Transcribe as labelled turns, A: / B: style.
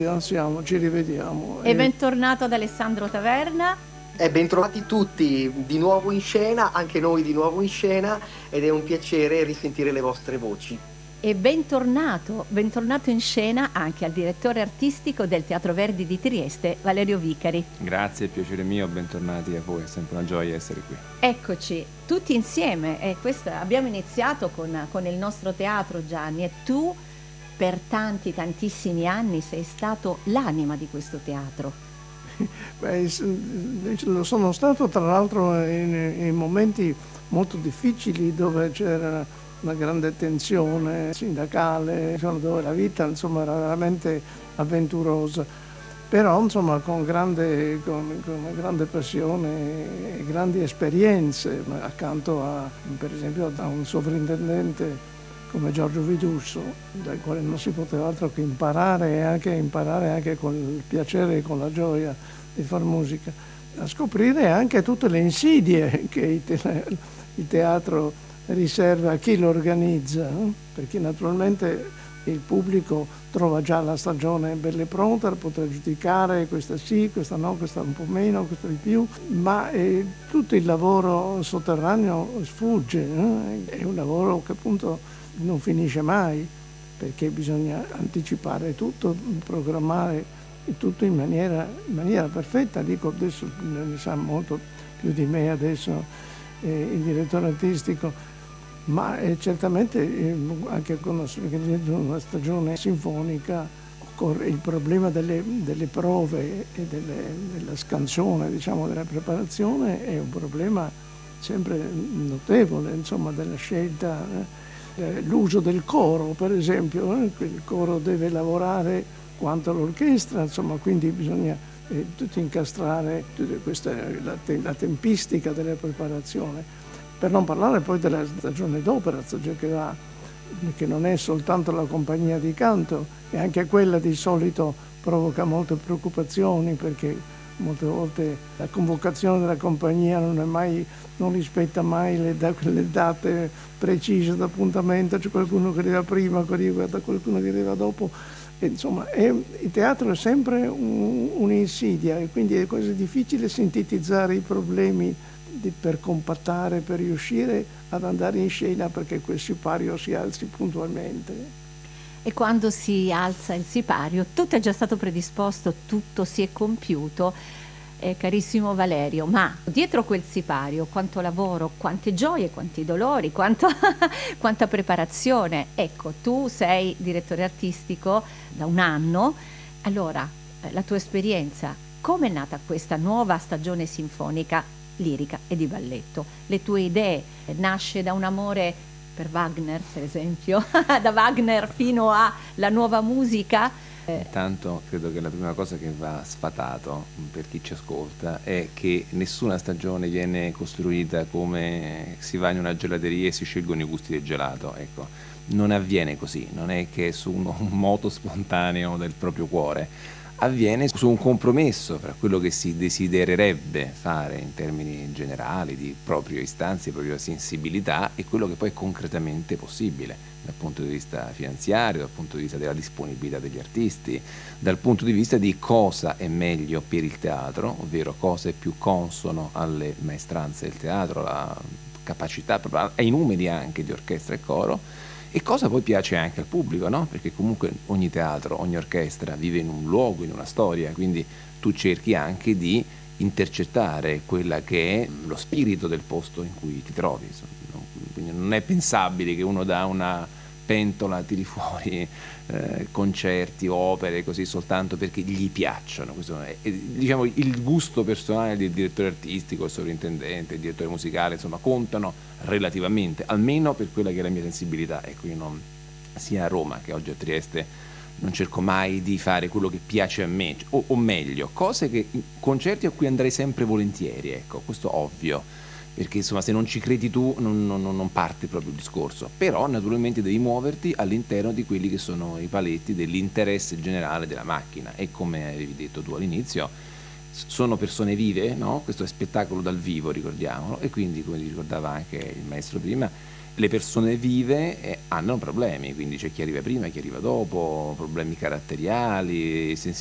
A: Ansiamo, ci rivediamo.
B: E bentornato ad Alessandro Taverna.
C: E bentrovati tutti di nuovo in scena, anche noi di nuovo in scena, ed è un piacere risentire le vostre voci.
B: E bentornato in scena anche al direttore artistico del Teatro Verdi di Trieste, Valerio Vicari.
D: Grazie, è piacere mio, bentornati a voi, è sempre una gioia essere qui.
B: Eccoci, tutti insieme, abbiamo iniziato con il nostro teatro, Gianni, e tu per tantissimi anni sei stato l'anima di questo teatro.
A: Beh, lo sono stato tra l'altro in momenti molto difficili dove c'era una grande tensione sindacale, dove la vita insomma era veramente avventurosa, però insomma con una grande passione e grandi esperienze accanto per esempio a un sovrintendente come Giorgio Vidusso, dal quale non si poteva altro che imparare anche con il piacere e con la gioia di far musica, a scoprire anche tutte le insidie che il teatro riserva a chi lo organizza, perché naturalmente il pubblico trova già la stagione bella e pronta per poter giudicare questa sì, questa no, questa un po' meno, questa di più, ma tutto il lavoro sotterraneo sfugge, è un lavoro che appunto non finisce mai, perché bisogna anticipare tutto, programmare tutto in maniera perfetta. Dico, adesso ne sa molto più di me adesso il direttore artistico, ma certamente anche con una stagione sinfonica occorre il problema delle prove e della scansione, diciamo, della preparazione è un problema sempre notevole, insomma, della scelta. L'uso del coro, per esempio, il coro deve lavorare quanto l'orchestra, insomma, quindi bisogna tutto incastrare la tempistica della preparazione, per non parlare poi della stagione d'opera, che non è soltanto la compagnia di canto, e anche quella di solito provoca molte preoccupazioni, perché molte volte la convocazione della compagnia non rispetta mai le date precise d'appuntamento, c'è qualcuno che arriva prima, qualcuno che arriva dopo. E insomma, il teatro è sempre un'insidia, e quindi è quasi difficile sintetizzare i problemi per compattare, per riuscire ad andare in scena perché quel sipario si alzi puntualmente.
B: E quando si alza il sipario, tutto è già stato predisposto, tutto si è compiuto, carissimo Valerio, ma dietro quel sipario quanto lavoro, quante gioie, quanti dolori, quanta preparazione. Ecco, tu sei direttore artistico da un anno, allora la tua esperienza, come è nata questa nuova stagione sinfonica, lirica e di balletto? Le tue idee, nasce da un amore per Wagner, per esempio, da Wagner fino alla nuova musica?
D: Intanto credo che la prima cosa che va sfatato per chi ci ascolta è che nessuna stagione viene costruita come si va in una gelateria e si scelgono i gusti del gelato. Ecco, non avviene così, non è che su un moto spontaneo del proprio cuore. Avviene su un compromesso fra quello che si desidererebbe fare in termini generali di proprie istanze, propria sensibilità, e quello che poi è concretamente possibile dal punto di vista finanziario, dal punto di vista della disponibilità degli artisti, dal punto di vista di cosa è meglio per il teatro, ovvero cosa è più consono alle maestranze del teatro, la capacità, ai numeri anche di orchestra e coro, e cosa poi piace anche al pubblico, no? Perché comunque ogni teatro, ogni orchestra vive in un luogo, in una storia, quindi tu cerchi anche di intercettare quella che è lo spirito del posto in cui ti trovi. Quindi non è pensabile che uno da una pentola tiri fuori concerti, opere così soltanto perché gli piacciono. Questo è, diciamo, il gusto personale del direttore artistico, il sovrintendente, il direttore musicale, insomma, contano relativamente, almeno per quella che è la mia sensibilità. Ecco, io non, sia a Roma che oggi a Trieste, non cerco mai di fare quello che piace a me, o meglio, concerti a cui andrei sempre volentieri, ecco, questo ovvio, perché insomma se non ci credi tu non parte proprio il discorso, però naturalmente devi muoverti all'interno di quelli che sono i paletti dell'interesse generale della macchina, e come avevi detto tu all'inizio, sono persone vive, no? Questo è spettacolo dal vivo, ricordiamolo, e quindi, come ricordava anche il maestro prima, Le persone vive hanno problemi, quindi c'è chi arriva prima, chi arriva dopo, problemi caratteriali,